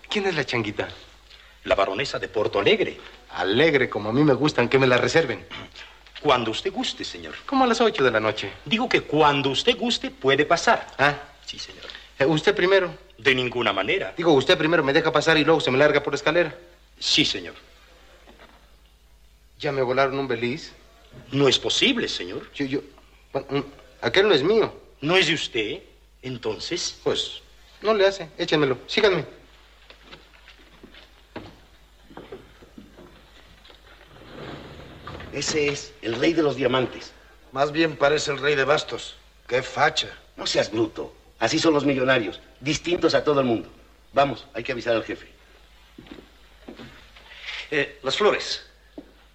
¿Quién es la changuita? La baronesa de Porto Alegre. Alegre, como a mí me gustan, que me la reserven. Cuando usted guste, señor. Como a las 8 de la noche. Digo que cuando usted guste puede pasar. Ah. Sí, señor. ¿Usted primero? De ninguna manera. Digo, usted primero me deja pasar y luego se me larga por la escalera. Sí, señor. ¿Ya me volaron un beliz? No es posible, señor. Bueno, aquel no es mío. ¿No es de usted? Entonces... Pues, no le hace. Échenmelo. Síganme. Ese es el rey de los diamantes. Más bien parece el rey de bastos. ¡Qué facha! No seas bruto. Así son los millonarios, distintos a todo el mundo. Vamos, hay que avisar al jefe. Las flores.